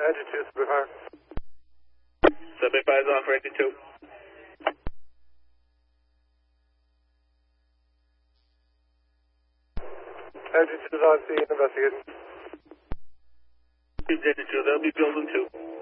Engine 2, Subway 5. Subway 5 is on for Engine 2. Engine 2 is on scene, investigating. Engine 2, they'll be building 2.